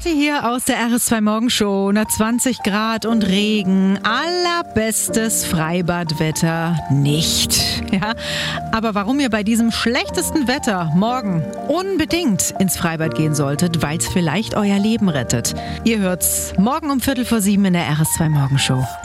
hier aus der RS2 Morgenshow. 120 Grad und Regen. Allerbestes Freibadwetter nicht. Ja, aber warum ihr bei diesem schlechtesten Wetter morgen unbedingt ins Freibad gehen solltet, weil es vielleicht euer Leben rettet. Ihr hört's morgen um 6:45 in der RS2 Morgenshow.